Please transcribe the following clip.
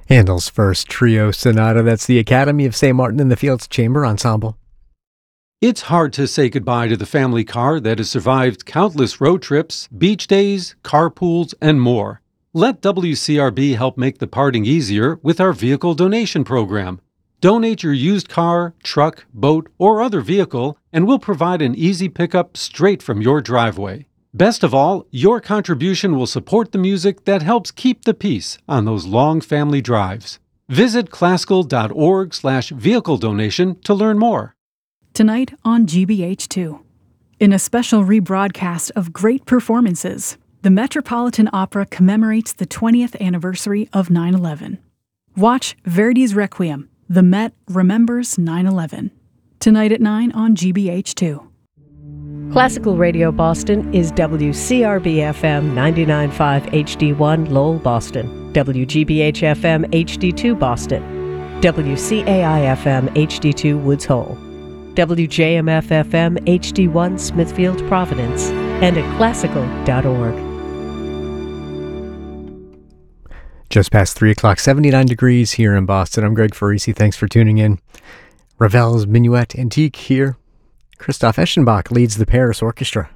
Handel's first trio sonata, that's the Academy of St. Martin in the Fields Chamber Ensemble. It's hard to say goodbye to the family car that has survived countless road trips, beach days, carpools, and more. Let WCRB help make the parting easier with our vehicle donation program. Donate your used car, truck, boat, or other vehicle, and we'll provide an easy pickup straight from your driveway. Best of all, your contribution will support the music that helps keep the peace on those long family drives. Visit classical.org/vehicle donation to learn more. Tonight on GBH2. In a special rebroadcast of great performances, the Metropolitan Opera commemorates the 20th anniversary of 9/11. Watch Verdi's Requiem, The Met Remembers 9/11. Tonight at 9 on GBH2. Classical Radio Boston is WCRB-FM 99.5 HD1 Lowell, Boston, WGBH-FM HD2 Boston, WCAI-FM HD2 Woods Hole, WJMF-FM HD1 Smithfield, Providence, and at classical.org. Just past 3 o'clock, 79 degrees here in Boston. I'm Greg Farisi. Thanks for tuning in. Ravel's Minuet Antique here. Christoph Eschenbach leads the Paris Orchestra.